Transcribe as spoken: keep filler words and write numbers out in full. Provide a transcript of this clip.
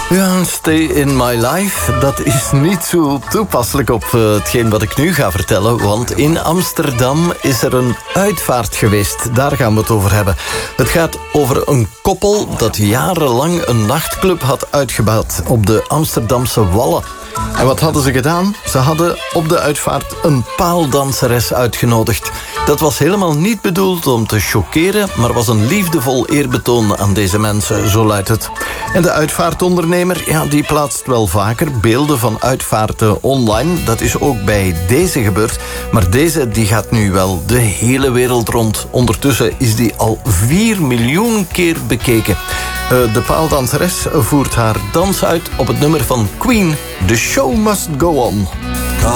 Ja, Stay in My Life, dat is niet zo toepasselijk op uh, hetgeen wat ik nu ga vertellen. Want in Amsterdam is er een uitvaart geweest. Daar gaan we het over hebben. Het gaat over een koppel dat jarenlang een nachtclub had uitgebouwd op de Amsterdamse Wallen. En wat hadden ze gedaan? Ze hadden op de uitvaart een paaldanseres uitgenodigd. Dat was helemaal niet bedoeld om te choqueren, maar was een liefdevol eerbetoon aan deze mensen, zo luidt het. En de uitvaartondernemer, ja, die plaatst wel vaker beelden van uitvaarten online. Dat is ook bij deze gebeurd. Maar deze die gaat nu wel de hele wereld rond. Ondertussen is die al vier miljoen keer bekeken. Uh, de paaldanseres voert haar dans uit op het nummer van Queen. The show must go on.